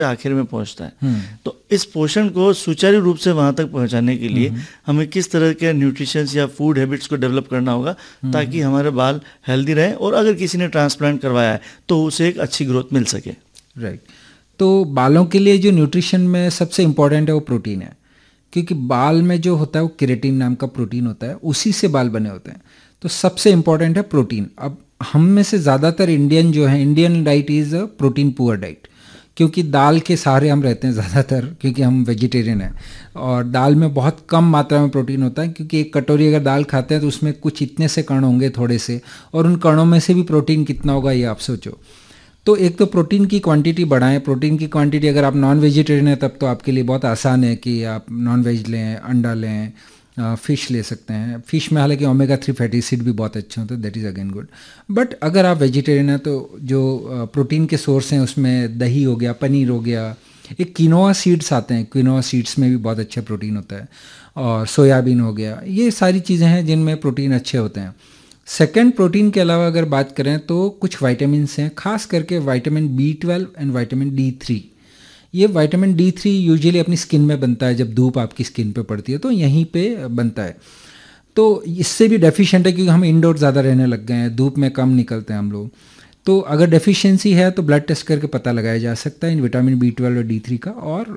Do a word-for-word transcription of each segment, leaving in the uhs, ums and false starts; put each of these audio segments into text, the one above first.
आखिर में पहुंचता है। तो इस पोषण को सुचारू रूप से वहां तक पहुंचाने के लिए हमें किस तरह के न्यूट्रिशन या फूड हैबिट्स को डेवलप करना होगा ताकि हमारे बाल हेल्दी रहें, और अगर किसी ने ट्रांसप्लांट करवाया है तो उसे एक अच्छी ग्रोथ मिल सके। Right right. तो बालों के लिए जो न्यूट्रिशन में सबसे इम्पॉर्टेंट है वो प्रोटीन है, क्योंकि बाल में जो होता है वो केराटिन नाम का प्रोटीन होता है, उसी से बाल बने होते हैं। तो सबसे इम्पॉर्टेंट है प्रोटीन। अब हम में से ज़्यादातर इंडियन जो है, Indian diet is a protein poor diet, क्योंकि दाल के सहारे हम रहते हैं ज़्यादातर, क्योंकि हम वेजिटेरियन हैं और दाल में बहुत कम मात्रा में प्रोटीन होता है, क्योंकि एक कटोरी अगर दाल खाते हैं तो उसमें कुछ इतने से कण होंगे थोड़े से, और उन कणों में से भी प्रोटीन कितना होगा ये आप सोचो। तो एक तो प्रोटीन की क्वांटिटी बढ़ाएं। प्रोटीन की क्वांटिटी अगर आप नॉन वेजिटेरियन हैं तब तो आपके लिए बहुत आसान है कि आप नॉन वेज लें, अंडा लें, फ़िश ले सकते हैं। फ़िश में हालांकि ओमेगा थ्री फैटी एसिड भी बहुत अच्छे होते हैं, that is again good. But अगर आप वेजिटेरियन हैं तो जो प्रोटीन के सोर्स हैं उसमें दही हो गया, पनीर हो गया, एक किनोआ सीड्स आते हैं, किनोआ सीड्स में भी बहुत अच्छा प्रोटीन होता है, और सोयाबीन हो गया, ये सारी चीज़ें हैं जिनमें प्रोटीन अच्छे होते हैं। सेकेंड, प्रोटीन के अलावा अगर बात करें तो कुछ वाइटामिन्स हैं, खास करके vitamin B twelve and vitamin D three. ये विटामिन डी थ्री यूजुअली अपनी स्किन में बनता है, जब धूप आपकी स्किन पे पड़ती है तो यहीं पे बनता है। तो इससे भी डेफिशिएंट है, क्योंकि हम इंडोर ज़्यादा रहने लग गए हैं, धूप में कम निकलते हैं हम लोग। तो अगर डेफिशिएंसी है तो ब्लड टेस्ट करके पता लगाया जा सकता है इन विटामिन बी ट्वेल्व और डी थ्री का,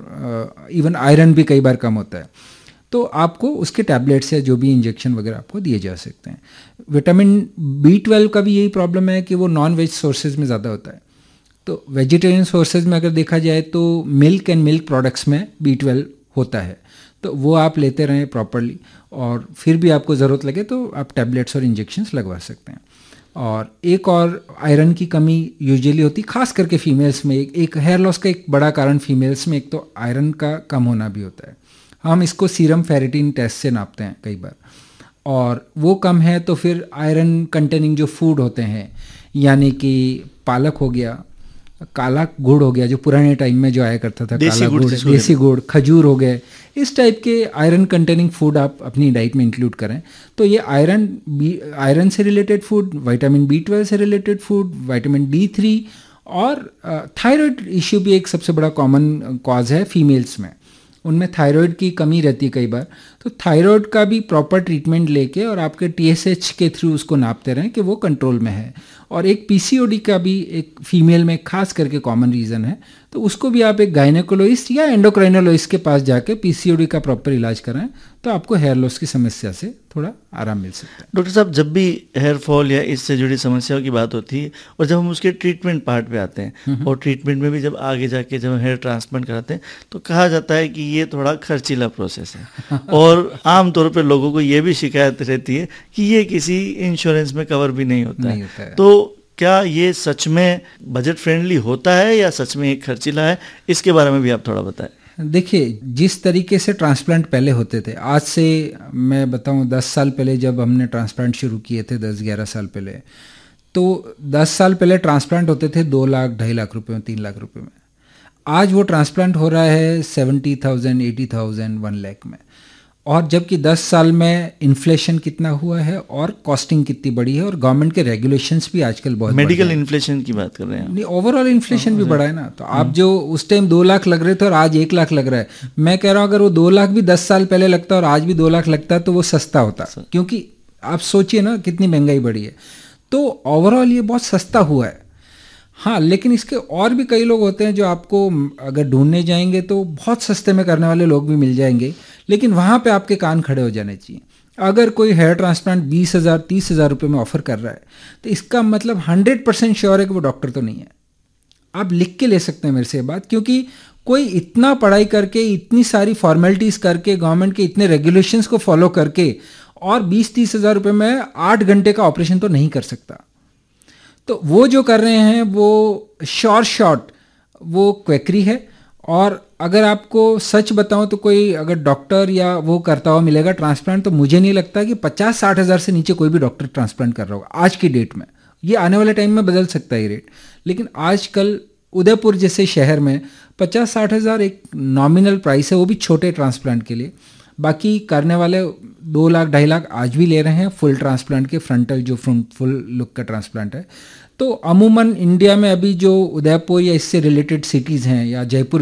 और इवन आयरन भी कई बार कम होता है, तो आपको उसके टैबलेट्स या जो भी इंजेक्शन वगैरह आपको दिए जा सकते हैं। विटामिन बी ट्वेल्व का भी यही प्रॉब्लम है कि वो नॉन वेज सोर्सेज में ज़्यादा होता है। तो वेजिटेरियन सोर्सेज में अगर देखा जाए तो मिल्क एंड मिल्क प्रोडक्ट्स में बी ट्वेल्व होता है, तो वो आप लेते रहें प्रॉपरली, और फिर भी आपको ज़रूरत लगे तो आप टैबलेट्स और इंजेक्शंस लगवा सकते हैं। और एक और आयरन की कमी यूजुअली होती, खास करके फीमेल्स में, एक, एक हेयर लॉस का एक बड़ा कारण फीमेल्स में एक तो आयरन का कम होना भी होता है। हम इसको सीरम फेरिटिन टेस्ट से नापते हैं कई बार, और वो कम है तो फिर आयरन कंटेनिंग जो फूड होते हैं, यानी कि पालक हो गया, काला गुड़ हो गया जो पुराने टाइम में जो आया करता था, काला गुड़, देसी गुड़, खजूर हो गए, इस टाइप के आयरन कंटेनिंग फूड आप अपनी डाइट में इंक्लूड करें। तो ये आयरन बी आयरन से related food, vitamin B twelve से related food, vitamin D three, और थायराइड इश्यू भी एक सबसे बड़ा कॉमन कॉज है फीमेल्स में, उनमें थायराइड की कमी रहती है कई बार। तो थायराइड का भी प्रॉपर ट्रीटमेंट लेके और आपके टीएसएच के थ्रू उसको नापते रहें कि वो कंट्रोल में है। और एक पीसीओडी का भी एक फीमेल में खास करके कॉमन रीज़न है, तो उसको भी आप एक गायनेकोलॉजिस्ट या एंडोक्राइनोलॉजिस्ट के पास जाके पीसीओडी का प्रॉपर इलाज कराएं, तो आपको हेयर लॉस की समस्या से थोड़ा आराम मिल सकता है। डॉक्टर साहब, जब भी हेयर फॉल या इससे जुड़ी समस्याओं की बात होती है और जब हम उसके ट्रीटमेंट पार्ट पे आते हैं, और ट्रीटमेंट में भी जब आगे जाके जब हेयर ट्रांसप्लांट कराते हैं तो कहा जाता है कि ये थोड़ा खर्चीला प्रोसेस है, और आमतौर पर लोगों को ये भी शिकायत रहती है कि ये किसी इंश्योरेंस में कवर भी नहीं होता नहीं है, होता है। तो क्या ये सच में बजट फ्रेंडली होता है या सच में एक खर्चीला है? इसके बारे में भी आप थोड़ा बताएं। देखिए, जिस तरीके से ट्रांसप्लांट पहले होते थे, आज से मैं बताऊं दस साल पहले जब हमने ट्रांसप्लांट शुरू किए थे, दस ग्यारह साल पहले, तो दस साल पहले ट्रांसप्लांट होते थे दो लाख ढाई लाख रुपए में, तीन लाख रुपए में। आज वो ट्रांसप्लांट हो रहा है seventy thousand eighty thousand one lakh में। और जबकि दस साल में इन्फ्लेशन कितना हुआ है और कॉस्टिंग कितनी बड़ी है, और गवर्नमेंट के रेगुलेशंस भी आजकल बहुत, मेडिकल इन्फ्लेशन की बात कर रहे हैं नहीं, ओवरऑल इन्फ्लेशन भी बढ़ा है ना। तो आप जो उस टाइम दो लाख लग रहे थे और आज एक लाख लग रहा है, मैं कह रहा हूँ अगर वो दो लाख भी दस साल पहले लगता और आज भी दो लाख लगता तो वो सस्ता होता, क्योंकि आप सोचिए ना कितनी महंगाई बढ़ी है। तो ओवरऑल ये बहुत सस्ता हुआ है। हाँ, लेकिन इसके और भी कई लोग होते हैं जो आपको अगर ढूंढने जाएंगे तो बहुत सस्ते में करने वाले लोग भी मिल जाएंगे, लेकिन वहाँ पे आपके कान खड़े हो जाने चाहिए। अगर कोई हेयर ट्रांसप्लांट बीस हज़ार तीस हज़ार रुपये में ऑफर कर रहा है तो इसका मतलब हंड्रेड परसेंट श्योर है कि वो डॉक्टर तो नहीं है। आप लिख के ले सकते हैं मेरे से ये बात, क्योंकि कोई इतना पढ़ाई करके, इतनी सारी फॉर्मेलिटीज़ करके, गवर्नमेंट के इतने रेगुलेशंस को फॉलो करके और बीस तीस हज़ार रुपये में आठ घंटे का ऑपरेशन तो नहीं कर सकता। तो वो जो कर रहे हैं वो शॉर्ट शॉर्ट वो क्वेकरी है। और अगर आपको सच बताऊं तो कोई अगर डॉक्टर या वो करता हुआ मिलेगा ट्रांसप्लांट, तो मुझे नहीं लगता कि पचास साठ हज़ार से नीचे कोई भी डॉक्टर ट्रांसप्लांट कर रहा होगा आज की डेट में। ये आने वाले टाइम में बदल सकता है ये रेट, लेकिन आजकल उदयपुर जैसे शहर में पचास साठ हज़ार एक नॉमिनल प्राइस है, वो भी छोटे ट्रांसप्लांट के लिए। बाकी करने वाले दो लाख ढाई लाख आज भी ले रहे हैं फुल ट्रांसप्लांट के, फ्रंटल जो फ्रंट फुल लुक का ट्रांसप्लांट है। तो अमूमन इंडिया में अभी जो उदयपुर या इससे रिलेटेड सिटीज़ हैं या जयपुर